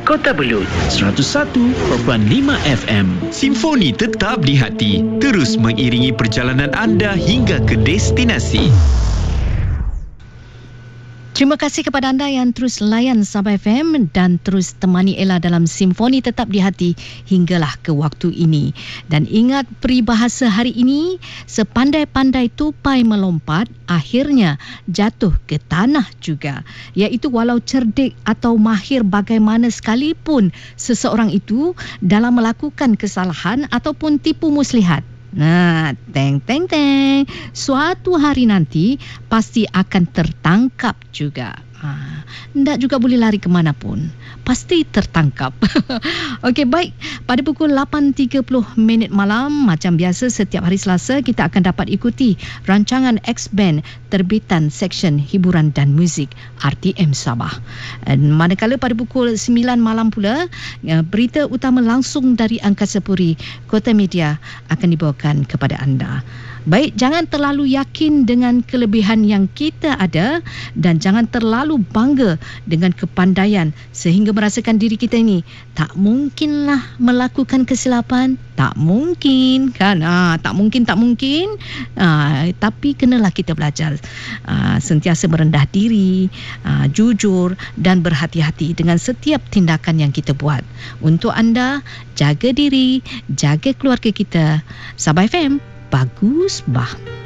Kota Belud 101.5 FM. Simfoni tetap di hati, terus mengiringi perjalanan anda hingga ke destinasi. Terima kasih kepada anda yang terus layan Sabah FM dan terus temani Ella dalam Simfoni Tetap di Hati hinggalah ke waktu ini. Dan ingat peribahasa hari ini, sepandai-pandai tupai melompat, akhirnya jatuh ke tanah juga. Iaitu walau cerdik atau mahir bagaimana sekalipun seseorang itu dalam melakukan kesalahan ataupun tipu muslihat, suatu hari nanti pasti akan tertangkap juga. Tidak juga boleh lari ke mana pun, pasti tertangkap. Okey, baik. Pada pukul 8.30 malam, macam biasa setiap hari Selasa, kita akan dapat ikuti rancangan X-Band terbitan Seksyen Hiburan dan Muzik RTM Sabah. Manakala pada pukul 9 malam pula, berita utama langsung dari Angkasa Puri Kota Media akan dibawakan kepada anda. Baik, jangan terlalu yakin dengan kelebihan yang kita ada dan jangan terlalu bangga dengan kepandaian sehingga merasakan diri kita ini tak mungkinlah melakukan kesilapan. Tak mungkin kan? Tak mungkin. Tapi kenalah kita belajar sentiasa merendah diri, jujur dan berhati-hati dengan setiap tindakan yang kita buat. Untuk anda, jaga diri, jaga keluarga kita. Sabah FM, bagus bah.